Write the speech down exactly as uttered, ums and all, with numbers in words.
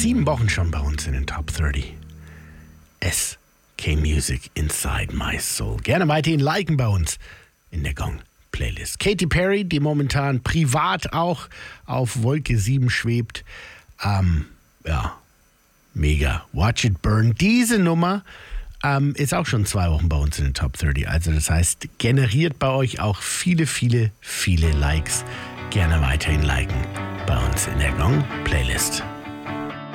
Sieben Wochen schon bei uns in den Top dreißig. S K Music Inside My Soul. Gerne weiterhin liken bei uns in der Gong-Playlist. Katy Perry, die momentan privat auch auf Wolke sieben schwebt. Ähm, ja, mega. Watch It Burn. Diese Nummer ähm, ist auch schon zwei Wochen bei uns in den Top dreißig. Also das heißt, generiert bei euch auch viele, viele, viele Likes. Gerne weiterhin liken bei uns in der Gong-Playlist.